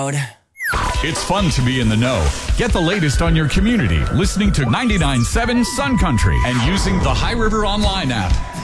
loud. It's fun to be in the know. Get the latest on your community listening to 99.7 Sun Country and using the High River Online app.